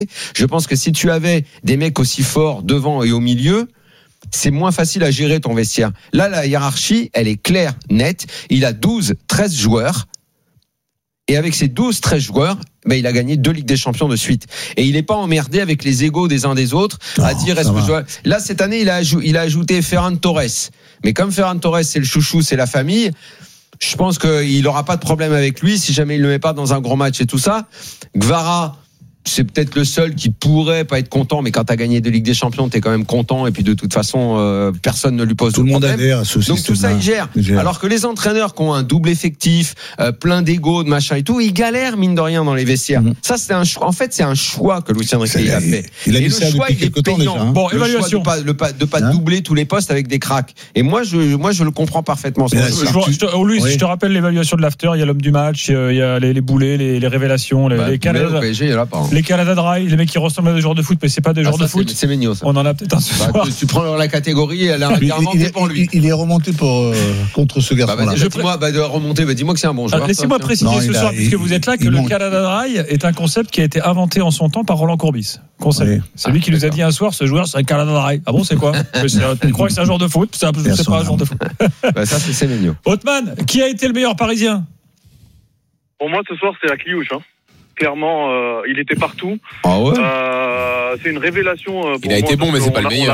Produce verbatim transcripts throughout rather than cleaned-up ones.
Je pense que si tu avais des mecs aussi forts devant et au milieu, c'est moins facile à gérer ton vestiaire. Là, la hiérarchie, elle est claire, nette. Il a douze, treize joueurs. Et avec ces douze, treize joueurs, ben, il a gagné deux Ligues des Champions de suite. Et il n'est pas emmerdé avec les égos des uns des autres à oh, dire est-ce que je dois... Là, cette année, il a, ajou... il a ajouté Ferran Torres. Mais comme Ferran Torres, c'est le chouchou, c'est la famille, je pense qu'il n'aura pas de problème avec lui si jamais il ne le met pas dans un gros match et tout ça. Gvara, c'est peut-être le seul qui pourrait pas être content, mais quand t'as gagné deux Ligues des Champions, t'es quand même content, et puis de toute façon, euh, personne ne lui pose tout de le monde problème. adhère à ce Donc système-là. tout ça, il gère. il gère. Alors que les entraîneurs qui ont un double effectif, euh, plein d'ego, de machin et tout, ils galèrent mine de rien dans les vestiaires. Mmh. Ça, c'est un choix. En fait, c'est un choix que Luis Enrique a fait. Il a et dit le ça choix, depuis il est quelques temps payant. déjà. Hein. Bon, le évaluation. choix de pas, pas, de pas hein doubler tous les postes avec des cracks. Et moi, je, moi, je le comprends parfaitement. Je, je, je te, oh, Louis, oui. je te rappelle l'évaluation de l'after. Il y a l'homme du match, il y a les, les boulets, les, les révélations, les, bah, les Canada, P S G, là, pas, hein. les Canada Dry, les mecs qui ressemblent à des joueurs de foot, mais c'est pas des joueurs ah, ça, de foot. C'est, c'est mignon, ça. On en a peut-être un ce bah, soir. Tu prends la catégorie, elle a un il, il, pour lui. Il, il est remonté pour, euh, contre ce garçon-là. Bah, bah, dis-moi, bah, de remonter, bah, dis-moi que c'est un bon joueur. Ah, laissez-moi ça, préciser non, ce soir, a, puisque il, vous êtes là, que le manque. Canada Dry est un concept qui a été inventé en son temps par Roland Courbis. Concept. Oui. C'est ah, lui qui d'accord. nous a dit un soir, ce joueur, c'est un Canada Dry. Ah bon, c'est quoi? Tu crois que c'est un joueur de foot? C'est, un, c'est pas un joueur de foot. Bah, ça, c'est mignon. Othman, qui a été le meilleur Parisien? Pour moi, ce soir, c'est Akliouche. Hein. Clairement, euh, il était partout. Ah ouais. Euh, c'est une révélation. Pour il a moi, été bon, mais c'est pas le meilleur.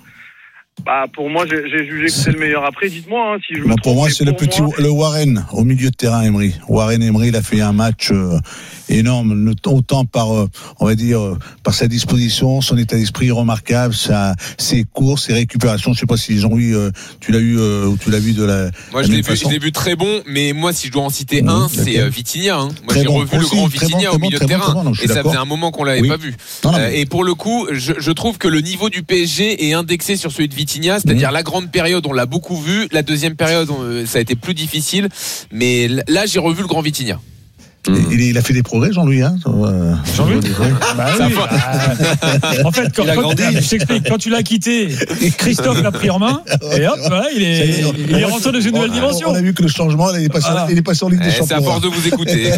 Bah, pour moi, j'ai, j'ai jugé que c'était le meilleur. Après, dites-moi hein, si je me non, trompe. Pour moi, c'est le petit moi, le Warren au milieu de terrain, Emery. Warren Emery, il a fait un match euh, énorme, autant par, euh, on va dire, euh, par sa disposition, son état d'esprit remarquable, sa, ses courses, ses récupérations. Je sais pas si Jean-Louis, euh, tu l'as eu euh, ou tu l'as vu de la. Moi, la je l'ai, vu, je l'ai vu très bon, mais moi, si je dois en citer mmh, un, okay. c'est euh, Vitinha. Hein. Moi, très j'ai bon. revu Aussi, le grand Vitinha bon, au milieu bon, de terrain, bon, non, et ça faisait un moment qu'on l'avait oui. pas vu. Non, non, euh, et pour le coup, je, je trouve que le niveau du P S G est indexé sur celui de Vitinha, c'est-à-dire mmh. la grande période, on l'a beaucoup vu. La deuxième période, ça a été plus difficile. Mais là, j'ai revu le grand Vitinha. Mmh. Il, il a fait des progrès, Jean-Louis. Hein Jean-Louis bah oui, bah, en fait, quand, quand, je t'explique, quand tu l'as quitté, Christophe l'a pris en main, et hop, voilà, il est, est il est rentré dans une nouvelle dimension. On a vu que le changement, il est passé voilà. en Ligue des Champions. C'est à force de vous écouter.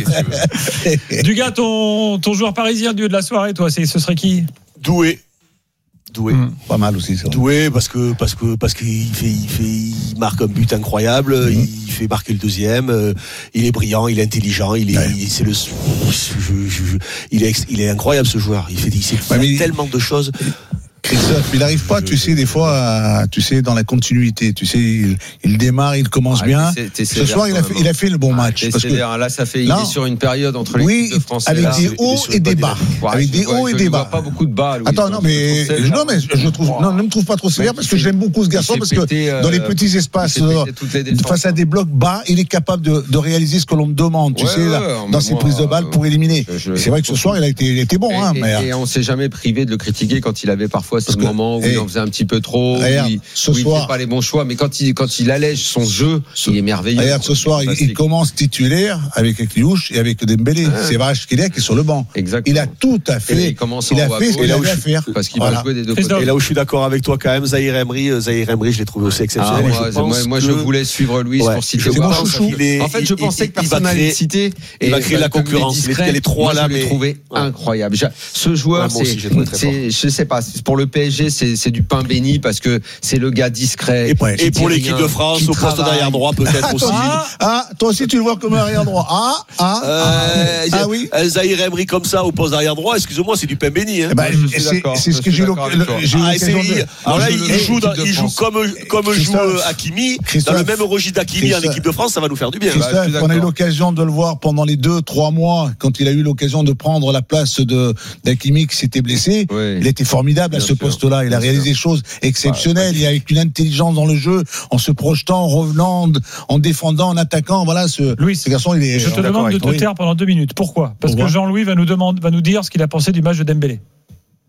Du gars, ton, ton joueur parisien du de la soirée, toi, c'est, ce serait qui? Doué. Doué. Mmh. Pas mal aussi ça. Doué parce que parce que parce qu'il fait il fait il marque un but incroyable, mmh. il fait marquer le deuxième, euh, il est brillant, il est intelligent, il est ouais. il, c'est le je, je, je, il est il est incroyable ce joueur, il fait il sait faire ouais, tellement de choses. Christophe, il n'arrive pas, tu sais, des fois, à, tu sais, dans la continuité. Tu sais, il, il démarre, il commence ah, bien. T'es, t'es Ce soir, il a, fait, il a fait le bon ah, match. Parce que là, ça fait, il non, est sur une période entre les oui, de France. Avec là, des hauts et des bas. Ouais, avec des hauts et des bas. Pas beaucoup de bas. Louis, Attends, non, mais, non, mais je trouve, non, ne me trouve pas trop sévère parce que j'aime beaucoup ce garçon parce que dans les petits espaces, face à des blocs bas, il est capable de, de réaliser ce que l'on me demande, tu sais, dans ses prises de balles pour éliminer. C'est vrai que ce soir, il a été, il était bon, hein. Et on s'est jamais privé de le critiquer quand il avait parfois ce moment où il en faisait un petit peu trop, regarde, où il, ce où il soir, fait pas les bons choix, mais quand il quand il allège son jeu, ce, il est merveilleux. Regarde, ce soir, il, il commence titulaire avec Akliouche et avec Dembélé. Ah. C'est Varachkelia qui est sur le banc. Exactement. Il a tout à fait. Et il commence il a fait ce qu'il avait à faire parce qu'il voilà. va jouer des deux côtés. Et là où je suis d'accord avec toi quand même, Zahir Emery, Zahir Emery, je l'ai trouvé aussi exceptionnel. Ah, moi, je, moi, moi que... je voulais suivre Louis ouais. pour citer Warren. En fait, je pensais que personne n'allait le citer. Il va créer la concurrence. Il y a les trois là, mais je l'ai trouvé incroyable. Ce joueur, c'est, je sais pas, pour le P S G, c'est c'est du pain béni parce que c'est le gars discret. Et, et pour l'équipe de France, au poste d'arrière droit, peut-être aussi. Ah, ah, toi aussi, tu le vois comme un arrière droit. Ah, ah, euh, ah, ah oui. Zahir Emery comme ça, au poste d'arrière droit, excusez-moi, c'est du pain béni. Hein. Eh ben, c'est, c'est ce que j'ai, le, j'ai eu ah, l'occasion de. Alors là, il joue, dans, il joue comme, comme joue Hakimi, dans le même registre d'Hakimi en équipe de France, ça va nous faire du bien. Christophe, on a eu l'occasion de le voir pendant les deux, trois mois, quand il a eu l'occasion de prendre la place de d'Hakimi qui s'était blessé. Oui. Il était formidable à ce poste-là. Il a réalisé des choses exceptionnelles. Il a avec une intelligence dans le jeu, en se projetant, en revenant, en défendant, en attaquant. Voilà, ce, Louis, ce garçon, il est. Je te demande de te taire pendant deux minutes. Pourquoi ? Parce Pourquoi que Jean-Louis va nous demander, va nous dire ce qu'il a pensé du match de Dembélé.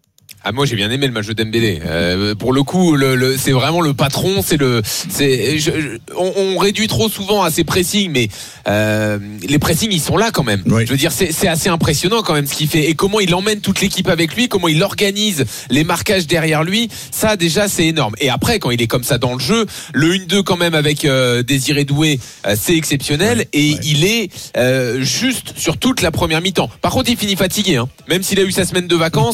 Ah, moi j'ai bien aimé le match de Dembélé. Euh, pour le coup, le, le, c'est vraiment le patron. C'est le, c'est, je, je, on, on réduit trop souvent à ces pressings, mais euh, les pressings ils sont là quand même. Oui. Je veux dire, c'est, c'est assez impressionnant quand même ce qu'il fait et comment il emmène toute l'équipe avec lui, comment il organise les marquages derrière lui. Ça déjà c'est énorme. Et après quand il est comme ça dans le jeu, le un deux quand même avec euh, Désiré Doué, euh, c'est exceptionnel oui, et oui. il est euh, juste sur toute la première mi-temps. Par contre, il finit fatigué, hein. Même s'il a eu sa semaine de vacances.